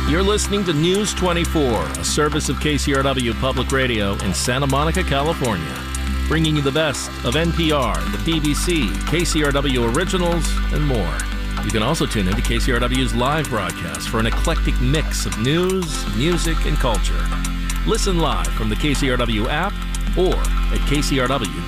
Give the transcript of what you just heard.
You're listening to News 24, a service of KCRW Public Radio in Santa Monica, California, bringing you the best of NPR, the BBC, KCRW Originals, and more. You can also tune in to KCRW's live broadcast for an eclectic mix of news, music, and culture. Listen live from the KCRW app or at kcrw.com.